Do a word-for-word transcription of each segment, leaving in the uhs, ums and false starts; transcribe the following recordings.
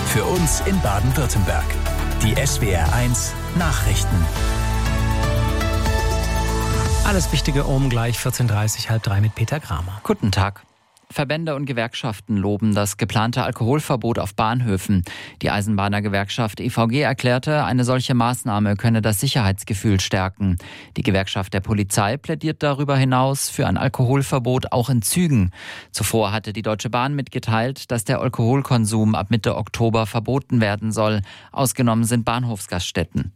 Für uns in Baden-Württemberg. Die S W R eins Nachrichten. Alles Wichtige um gleich vierzehn Uhr dreißig, halb drei mit Peter Kramer. Guten Tag. Verbände und Gewerkschaften loben das geplante Alkoholverbot auf Bahnhöfen. Die Eisenbahnergewerkschaft E V G erklärte, eine solche Maßnahme könne das Sicherheitsgefühl stärken. Die Gewerkschaft der Polizei plädiert darüber hinaus für ein Alkoholverbot auch in Zügen. Zuvor hatte die Deutsche Bahn mitgeteilt, dass der Alkoholkonsum ab Mitte Oktober verboten werden soll. Ausgenommen sind Bahnhofsgaststätten.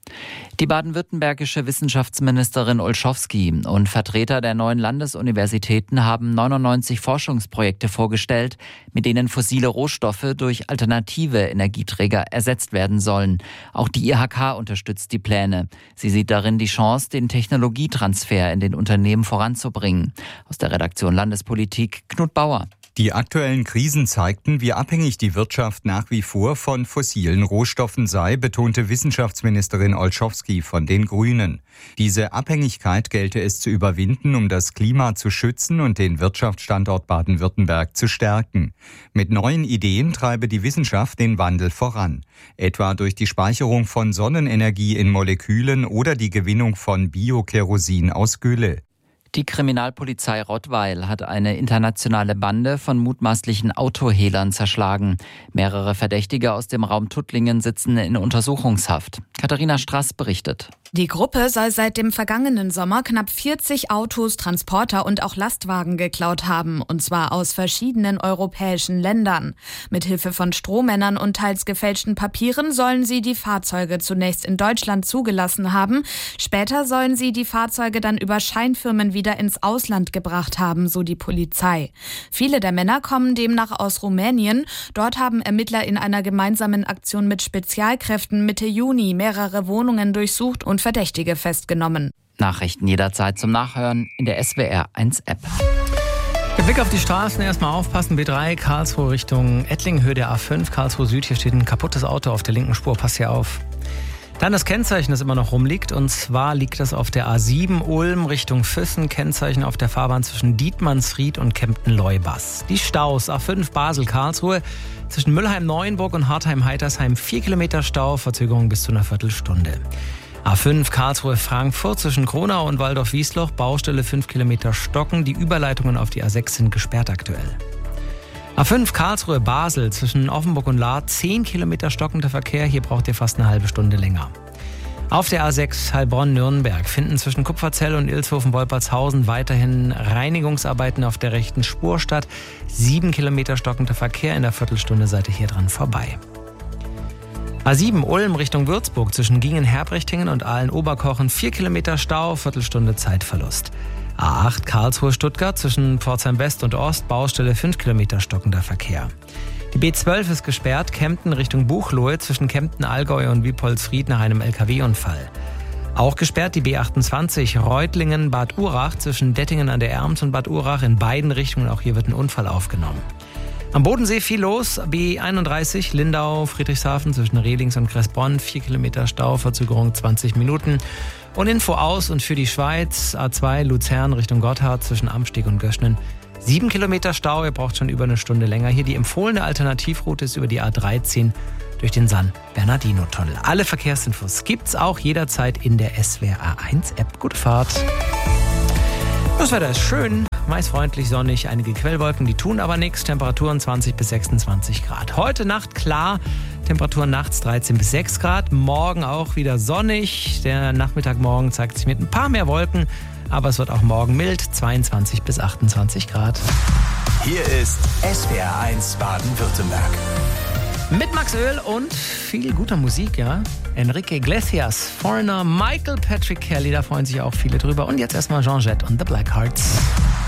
Die baden-württembergische Wissenschaftsministerin Olschowski und Vertreter der neuen Landesuniversitäten haben neunundneunzig Forschungsprojekte vorgestellt, mit denen fossile Rohstoffe durch alternative Energieträger ersetzt werden sollen. Auch die I H K unterstützt die Pläne. Sie sieht darin die Chance, den Technologietransfer in den Unternehmen voranzubringen. Aus der Redaktion Landespolitik Knut Bauer. Die aktuellen Krisen zeigten, wie abhängig die Wirtschaft nach wie vor von fossilen Rohstoffen sei, betonte Wissenschaftsministerin Olschowski von den Grünen. Diese Abhängigkeit gelte es zu überwinden, um das Klima zu schützen und den Wirtschaftsstandort Baden-Württemberg zu stärken. Mit neuen Ideen treibe die Wissenschaft den Wandel voran, etwa durch die Speicherung von Sonnenenergie in Molekülen oder die Gewinnung von Biokerosin aus Gülle. Die Kriminalpolizei Rottweil hat eine internationale Bande von mutmaßlichen Autohehlern zerschlagen. Mehrere Verdächtige aus dem Raum Tuttlingen sitzen in Untersuchungshaft. Katharina Straß berichtet. Die Gruppe soll seit dem vergangenen Sommer knapp vierzig Autos, Transporter und auch Lastwagen geklaut haben, und zwar aus verschiedenen europäischen Ländern. Mithilfe von Strohmännern und teils gefälschten Papieren sollen sie die Fahrzeuge zunächst in Deutschland zugelassen haben. Später sollen sie die Fahrzeuge dann über Scheinfirmen wieder ins Ausland gebracht haben, so die Polizei. Viele der Männer kommen demnach aus Rumänien. Dort haben Ermittler in einer gemeinsamen Aktion mit Spezialkräften Mitte Juni mehrere Wohnungen durchsucht und Verdächtige festgenommen. Nachrichten jederzeit zum Nachhören in der S W R eins App. Der Blick auf die Straßen, erstmal aufpassen, B drei, Karlsruhe Richtung Ettlingen, Höhe der A fünf, Karlsruhe Süd, hier steht ein kaputtes Auto auf der linken Spur, passt hier auf. Dann das Kennzeichen, das immer noch rumliegt, und zwar liegt das auf der A sieben Ulm Richtung Füssen, Kennzeichen auf der Fahrbahn zwischen Dietmannsried und Kempten-Leubas. Die Staus, A fünf Basel-Karlsruhe, zwischen Müllheim-Neuenburg und Hartheim-Heitersheim vier Kilometer Stau, Verzögerung bis zu einer Viertelstunde. A fünf Karlsruhe-Frankfurt zwischen Kronau und Waldorf-Wiesloch, Baustelle fünf Kilometer Stocken, die Überleitungen auf die A sechs sind gesperrt aktuell. A fünf Karlsruhe-Basel zwischen Offenburg und Lahr, zehn Kilometer stockender Verkehr, hier braucht ihr fast eine halbe Stunde länger. Auf der A sechs Heilbronn-Nürnberg finden zwischen Kupferzell und Ilshofen-Wolpertshausen weiterhin Reinigungsarbeiten auf der rechten Spur statt. sieben Kilometer stockender Verkehr, in der Viertelstunde seid ihr hier dran vorbei. A sieben Ulm Richtung Würzburg zwischen Gingen-Herbrichtingen und Aalen-Oberkochen, vier Kilometer Stau, Viertelstunde Zeitverlust. A acht Karlsruhe-Stuttgart zwischen Pforzheim West und Ost, Baustelle fünf Kilometer stockender Verkehr. Die B zwölf ist gesperrt, Kempten Richtung Buchloe zwischen Kempten, Allgäu und Wiepolsried nach einem L K W-Unfall. Auch gesperrt die B achtundzwanzig Reutlingen, Bad Urach zwischen Dettingen an der Erms und Bad Urach, in beiden Richtungen, auch hier wird ein Unfall aufgenommen. Am Bodensee viel los, B einunddreißig Lindau, Friedrichshafen zwischen Rehlings und Kressbronn, vier Kilometer Stau, Verzögerung zwanzig Minuten. Und Info aus und für die Schweiz, A zwei Luzern Richtung Gotthard zwischen Amsteg und Göschnen, sieben Kilometer Stau, ihr braucht schon über eine Stunde länger. Hier die empfohlene Alternativroute ist über die A dreizehn durch den San-Bernardino-Tunnel. Alle Verkehrsinfos gibt's auch jederzeit in der S W R eins App. Gute Fahrt. Das Wetter ist schön, meist freundlich, sonnig, einige Quellwolken, die tun aber nichts. Temperaturen zwanzig bis sechsundzwanzig Grad. Heute Nacht klar, Temperaturen nachts dreizehn bis sechs Grad. Morgen auch wieder sonnig. Der Nachmittagmorgen zeigt sich mit ein paar mehr Wolken, aber es wird auch morgen mild, zweiundzwanzig bis achtundzwanzig Grad. Hier ist S W R eins Baden-Württemberg. Mit Max Öl und viel guter Musik, ja. Enrique Iglesias, Foreigner, Michael Patrick Kelly, da freuen sich auch viele drüber. Und jetzt erstmal Jean Jett und The Blackhearts.